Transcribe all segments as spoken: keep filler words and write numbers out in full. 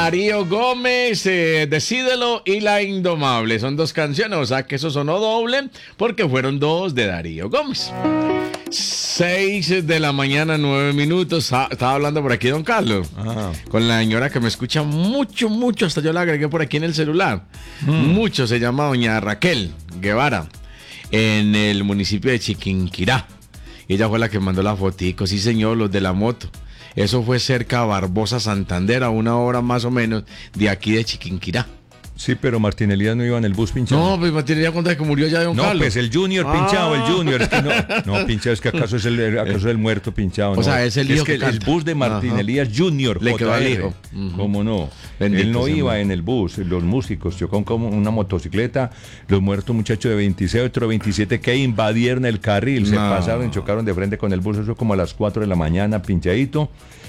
Darío Gómez, eh, Decídelo y La Indomable. Son dos canciones, o sea que eso sonó doble porque fueron dos de Darío Gómez. Seis de la mañana, nueve minutos. Ah, estaba hablando por aquí don Carlos. Ajá. Con la señora que me escucha mucho, mucho. Hasta yo la agregué por aquí en el celular. Mm. Mucho. Se llama doña Raquel Guevara, en el municipio de Chiquinquirá. Ella fue la que mandó la fotico. Sí, señor, los de la moto. Eso fue cerca a Barbosa, Santander, a una hora más o menos de aquí de Chiquinquirá. Sí, pero Martín Elías no iba en el bus pinchado. No, pues Martín Elías cuenta que murió ya de un No, Carlos. pues el Junior Ah. pinchado, el Junior. Es que no, no, pinchado, es que acaso es el, acaso es el muerto pinchado. O no. sea, es el hijo que, que el canta. bus de Martín Ajá. Elías Junior. Le quedó al J R. hijo. Uh-huh. ¿Cómo no? Bendito Él no sea iba Dios. en el bus, los músicos. Chocó como una motocicleta. Los muertos, muchachos de veintiséis, otro veintisiete que invadieron el carril. Se No. pasaron y chocaron de frente con el bus. Eso como a las cuatro de la mañana, pinchadito.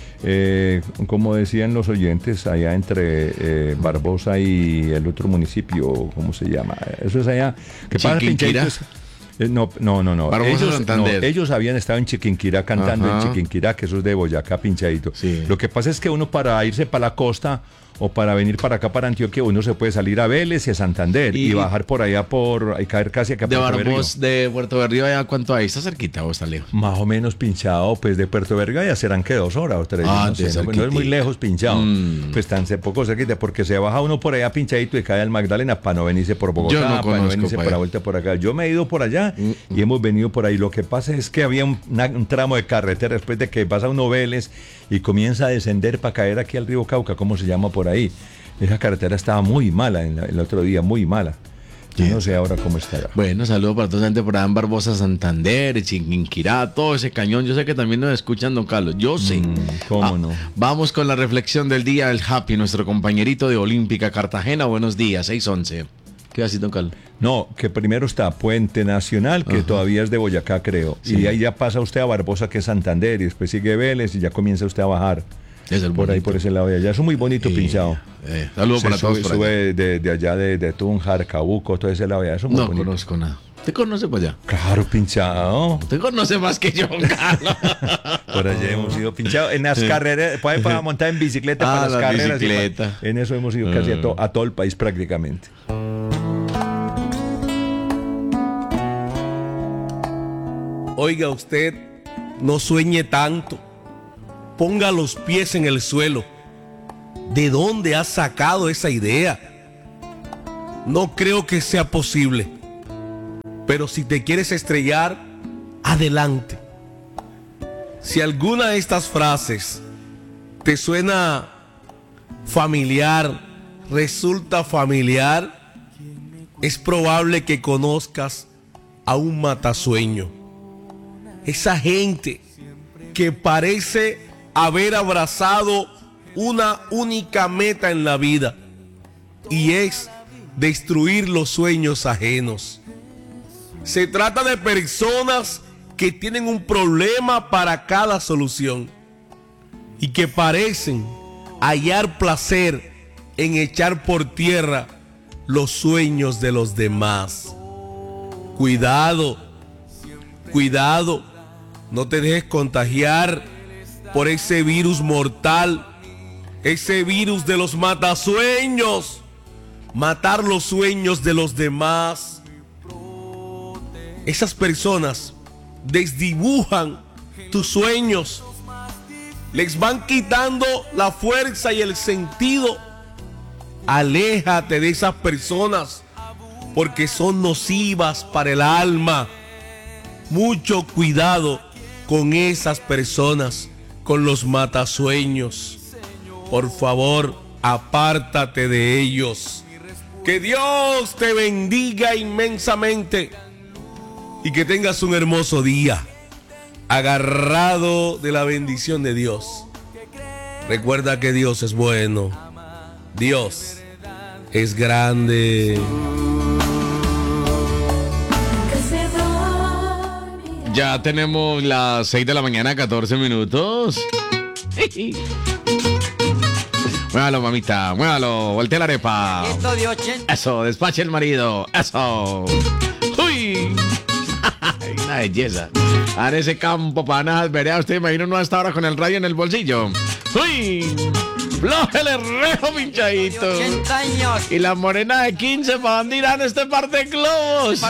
Eh, como decían los oyentes, allá entre eh, Barbosa y el otro municipio, ¿cómo se llama? Eso es allá. ¿Qué pasa, Chiquinquirá. pinchaditos? Eh, no, no, no, no. Barbosa, Ellos, no. Santander. Ellos habían estado en Chiquinquirá cantando Ajá. en Chiquinquirá, que eso es de Boyacá, pinchadito. Sí. Lo que pasa es que uno para irse para la costa o para venir para acá, para Antioquia, uno se puede salir a Vélez y a Santander y, Y- y bajar por allá por y caer casi acá De por Puerto Berrío. Barbos, de Puerto Berrío, ¿allá cuánto hay? ¿Está cerquita o está lejos? Más o menos pinchado, pues de Puerto Berga ya serán que dos horas o tres. Ah, no, sé, de no, no es muy cerquitica. lejos pinchado. Mm. Pues tan poco cerquita, porque se baja uno por allá pinchadito y cae al Magdalena para no venirse por Bogotá, Yo no para no conozco venirse pa' por la allá. vuelta por acá. Yo me he ido por allá Mm. y hemos venido por ahí. Lo que pasa es que había un, una- un tramo de carretera después de que pasa uno Vélez y comienza a descender para caer aquí al río Cauca, ¿cómo se llama por ahí? Esa carretera estaba muy mala en la- el otro día, muy mala. Yo Bien. no sé ahora cómo estará. Bueno, saludos para toda la gente por allá en Barbosa, Santander, Chiquinquirá, todo ese cañón. Yo sé que también nos escuchan, don Carlos. Yo sé. Mm, ¿cómo Ah, no? Vamos con la reflexión del día, el Happy, nuestro compañerito de Olímpica Cartagena. Buenos días, seis once. ¿Qué va a decir, don Carlos? No, que primero está Puente Nacional, que Ajá. todavía es de Boyacá, creo. Sí. Y ahí ya pasa usted a Barbosa, que es Santander, y después sigue Vélez y ya comienza usted a bajar. Es el Por ahí, bonito. por ese lado de allá. Es un muy bonito Eh, pinchado. eh, saludos Se para todos sube, por allá. sube de, de allá de, de Tunjar, Cabuco, todo ese lado de allá. Eso es muy No bonito. conozco nada. ¿Usted conoce por allá? Claro, pinchado. Usted conoce más que yo, don Carlos. Por allá hemos ido pinchados. En las Sí. carreras, para, para montar en bicicleta, Ah, para las la carreras. y bicicleta. para- en eso hemos ido casi a, to- Ah. a todo el país prácticamente. Oiga usted, no sueñe tanto. Ponga los pies en el suelo. ¿De dónde has sacado esa idea? No creo que sea posible. Pero si te quieres estrellar, adelante. Si alguna de estas frases te suena familiar, resulta familiar, es probable que conozcas a un matasueño. Esa gente que parece haber abrazado una única meta en la vida, y es destruir los sueños ajenos. Se trata de personas que tienen un problema para cada solución y que parecen hallar placer en echar por tierra los sueños de los demás. Cuidado, cuidado, no te dejes contagiar por ese virus mortal, ese virus de los matasueños, matar los sueños de los demás. Esas personas desdibujan tus sueños, les van quitando la fuerza y el sentido. Aléjate de esas personas porque son nocivas para el alma. Mucho cuidado con esas personas, con los matasueños. Por favor, apártate de ellos. Que Dios te bendiga inmensamente y que tengas un hermoso día, agarrado de la bendición de Dios. Recuerda que Dios es bueno. Dios es grande. Ya tenemos las seis de la mañana, catorce minutos. Muévalo, mamita, muévalo, voltea la arepa. Esto de ochenta. Eso, despache el marido. Eso. Uy. Una belleza. Ahora ese campo para nada, verá usted, imagino uno hasta ahora con el radio en el bolsillo. Uy. Flójele rejo pinchadito. ochenta años. Y la morena de quince, ¿para dónde irán este par de globos?